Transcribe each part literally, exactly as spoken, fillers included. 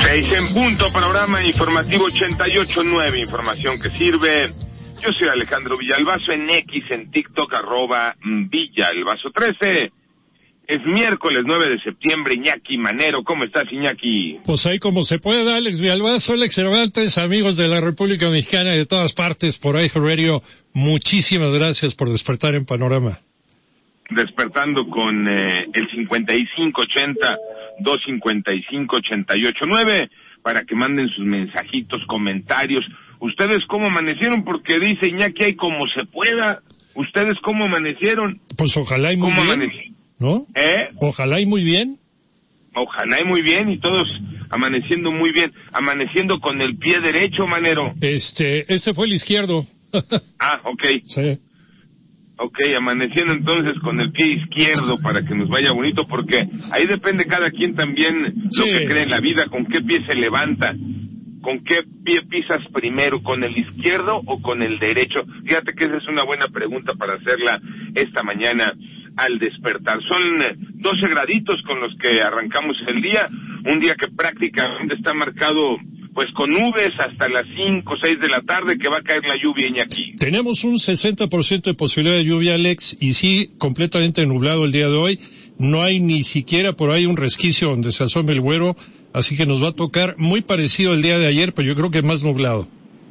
Seis en punto, programa informativo ochenta y ocho punto nueve, información que sirve. Yo soy Alejandro Villalbazo, en X, en TikTok, arroba Villalbazo trece. Es miércoles nueve de septiembre, Iñaki Manero. ¿Cómo estás, Iñaki? Pues ahí como se puede, Alex Villalbazo, Alex Cervantes, amigos de la República Mexicana y de todas partes por ahí, Radio, muchísimas gracias por despertar en Panorama. Despertando con eh, el cincuenta y cinco ochenta, dos cincuenta y cinco ochenta y ocho nueve, para que manden sus mensajitos, comentarios. ¿Ustedes cómo amanecieron? Porque dice Iñaki, hay como se pueda. ¿Ustedes cómo amanecieron? Pues ojalá y muy ¿Cómo bien, amanecieron? ¿no? ¿Eh? Ojalá y muy bien. Ojalá y muy bien, y todos amaneciendo muy bien. Amaneciendo con el pie derecho, Manero. Este, este fue el izquierdo. Ah, ok. Sí. Ok, amaneciendo entonces con el pie izquierdo para que nos vaya bonito, porque ahí depende cada quien también Sí. lo que cree en la vida, con qué pie se levanta, con qué pie pisas primero, con el izquierdo o con el derecho. Fíjate que esa es una buena pregunta para hacerla esta mañana al despertar. Son doce graditos con los que arrancamos el día, un día que prácticamente está marcado pues con nubes hasta las cinco o seis de la tarde, que va a caer la lluvia, Iñaki. Tenemos un sesenta por ciento de posibilidad de lluvia, Alex, y sí, completamente nublado el día de hoy. No hay ni siquiera por ahí un resquicio donde se asome el güero, así que nos va a tocar muy parecido al día de ayer, pero yo creo que más nublado.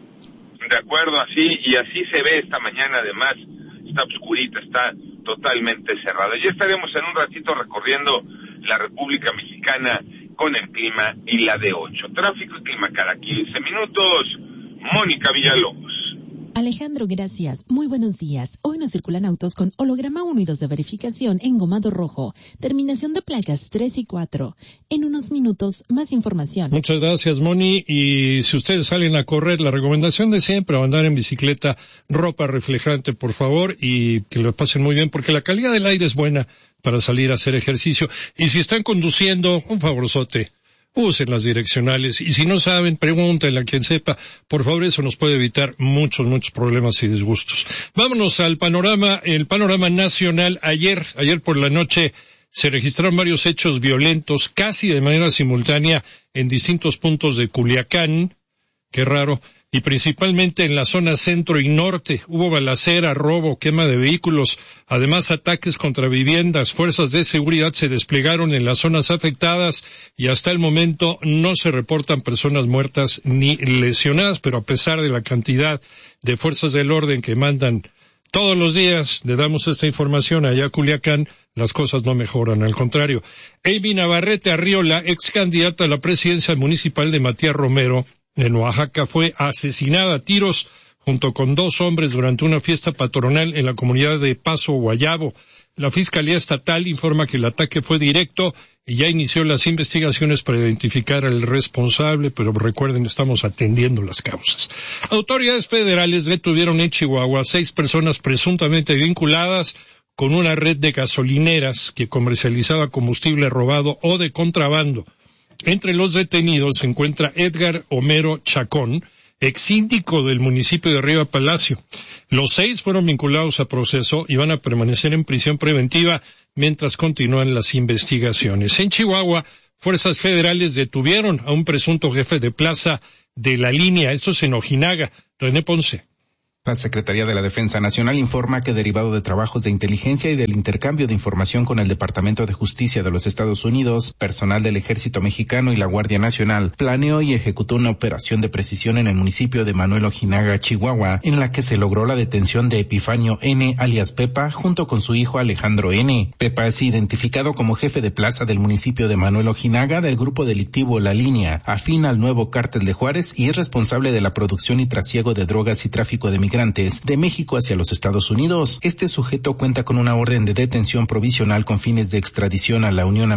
De acuerdo, así, y así se ve esta mañana, además, está oscurita, está totalmente cerrada. Ya estaremos en un ratito recorriendo la República Mexicana con el clima y la de ocho. Tráfico y clima cada quince minutos. Mónica Villalobos. Alejandro, gracias. Muy buenos días. Hoy nos circulan autos con holograma uno y dos de verificación engomado rojo. Terminación de placas tres y cuatro. En unos minutos, más información. Muchas gracias, Moni. Y si ustedes salen a correr, la recomendación de siempre, andar en bicicleta, ropa reflejante, por favor, y que lo pasen muy bien, porque la calidad del aire es buena para salir a hacer ejercicio. Y si están conduciendo, un favorzote, usen las direccionales, y si no saben, pregúntenle a quien sepa. Por favor, eso nos puede evitar muchos, muchos problemas y disgustos. Vámonos al panorama, el panorama nacional. Ayer, ayer por la noche, se registraron varios hechos violentos, casi de manera simultánea, en distintos puntos de Culiacán. Qué raro. Y principalmente en la zona centro y norte. Hubo balacera, robo, quema de vehículos, además ataques contra viviendas. Fuerzas de seguridad se desplegaron en las zonas afectadas y hasta el momento no se reportan personas muertas ni lesionadas, pero a pesar de la cantidad de fuerzas del orden que mandan todos los días, le damos esta información allá a Culiacán, las cosas no mejoran, al contrario. Amy Navarrete Arriola, ex candidata a la presidencia municipal de Matías Romero, en Oaxaca, fue asesinada a tiros junto con dos hombres durante una fiesta patronal en la comunidad de Paso Guayabo. La Fiscalía Estatal informa que el ataque fue directo y ya inició las investigaciones para identificar al responsable, pero recuerden, estamos atendiendo las causas. Autoridades federales detuvieron en Chihuahua seis personas presuntamente vinculadas con una red de gasolineras que comercializaba combustible robado o de contrabando. Entre los detenidos se encuentra Edgar Homero Chacón, ex síndico del municipio de Riva Palacio. Los seis fueron vinculados a proceso y van a permanecer en prisión preventiva mientras continúan las investigaciones. En Chihuahua, fuerzas federales detuvieron a un presunto jefe de plaza de la línea, esto es en Ojinaga. René Ponce. La Secretaría de la Defensa Nacional informa que, derivado de trabajos de inteligencia y del intercambio de información con el Departamento de Justicia de los Estados Unidos, personal del Ejército Mexicano y la Guardia Nacional planeó y ejecutó una operación de precisión en el municipio de Manuel Ojinaga, Chihuahua, en la que se logró la detención de Epifanio N., alias Pepa, junto con su hijo Alejandro N. Pepa es identificado como jefe de plaza del municipio de Manuel Ojinaga del grupo delictivo La Línea, afín al nuevo cártel de Juárez, y es responsable de la producción y trasiego de drogas y tráfico de migrantes de México hacia los Estados Unidos. Este sujeto cuenta con una orden de detención provisional con fines de extradición a la Unión